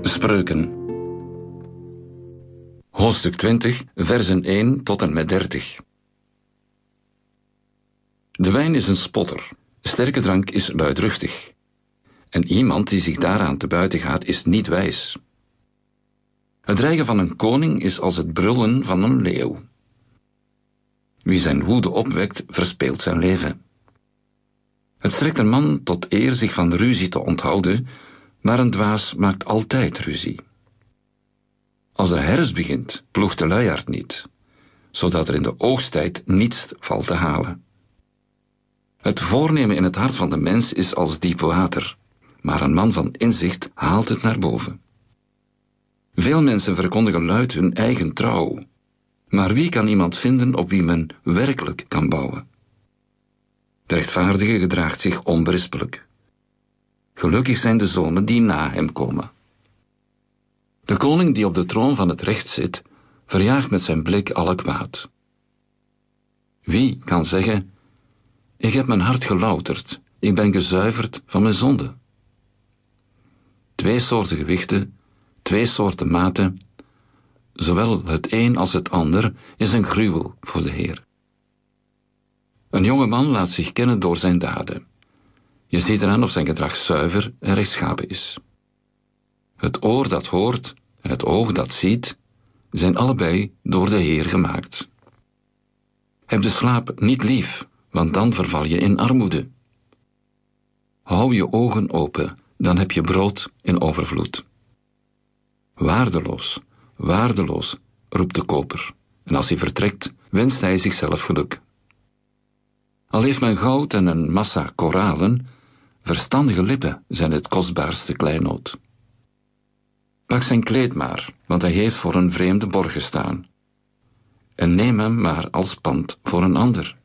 Spreuken. Hoofdstuk 20, versen 1 tot en met 30. De wijn is een spotter, sterke drank is luidruchtig. En iemand die zich daaraan te buiten gaat, is niet wijs. Het dreigen van een koning is als het brullen van een leeuw. Wie zijn woede opwekt, verspeelt zijn leven. Het strekt een man tot eer zich van ruzie te onthouden, maar een dwaas maakt altijd ruzie. Als de herfst begint, ploegt de luiaard niet, zodat er in de oogsttijd niets valt te halen. Het voornemen in het hart van de mens is als diep water, maar een man van inzicht haalt het naar boven. Veel mensen verkondigen luid hun eigen trouw, maar wie kan iemand vinden op wie men werkelijk kan bouwen? De rechtvaardige gedraagt zich onberispelijk. Gelukkig zijn de zonen die na hem komen. De koning die op de troon van het recht zit, verjaagt met zijn blik alle kwaad. Wie kan zeggen: ik heb mijn hart gelouterd, ik ben gezuiverd van mijn zonde? Twee soorten gewichten, twee soorten maten, zowel het een als het ander is een gruwel voor de Heer. Een jonge man laat zich kennen door zijn daden. Je ziet eraan of zijn gedrag zuiver en rechtschapen is. Het oor dat hoort en het oog dat ziet, zijn allebei door de Heer gemaakt. Heb de slaap niet lief, want dan verval je in armoede. Hou je ogen open, dan heb je brood in overvloed. Waardeloos, waardeloos, roept de koper, en als hij vertrekt, wenst hij zichzelf geluk. Al heeft men goud en een massa koralen, verstandige lippen zijn het kostbaarste kleinood. Pak zijn kleed maar, want hij heeft voor een vreemde borg gestaan. En neem hem maar als pand voor een ander.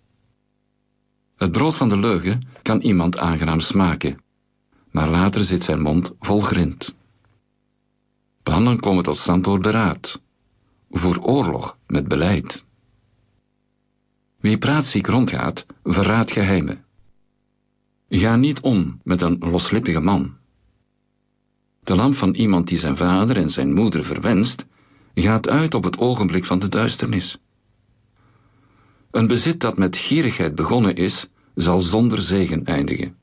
Het brood van de leugen kan iemand aangenaam smaken, maar later zit zijn mond vol grind. Plannen komen tot stand door beraad. Voer oorlog met beleid. Wie praatziek rondgaat, verraadt geheimen. Ga niet om met een loslippige man. De lamp van iemand die zijn vader en zijn moeder verwenst, gaat uit op het ogenblik van de duisternis. Een bezit dat met gierigheid begonnen is, zal zonder zegen eindigen.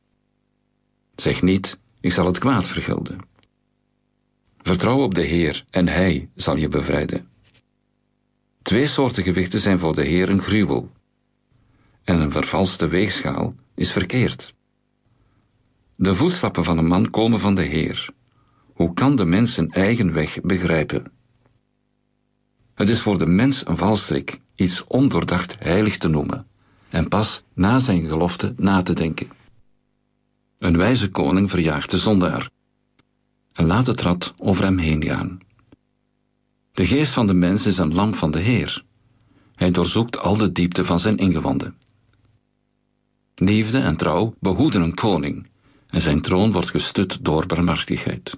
Zeg niet: ik zal het kwaad vergelden. Vertrouw op de Heer en Hij zal je bevrijden. Twee soorten gewichten zijn voor de Heer een gruwel. En een vervalste weegschaal is verkeerd. De voetstappen van een man komen van de Heer. Hoe kan de mens zijn eigen weg begrijpen? Het is voor de mens een valstrik iets ondoordacht heilig te noemen en pas na zijn gelofte na te denken. Een wijze koning verjaagt de zondaar en laat het rad over hem heen gaan. De geest van de mens is een lamp van de Heer. Hij doorzoekt al de diepte van zijn ingewanden. Liefde en trouw behoeden een koning en zijn troon wordt gestut door barmhartigheid.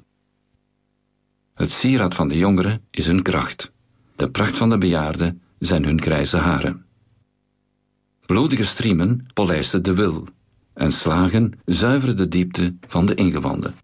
Het sieraad van de jongeren is hun kracht. De pracht van de bejaarden zijn hun grijze haren. Bloedige striemen polijsten de wil en slagen zuiveren de diepte van de ingewanden.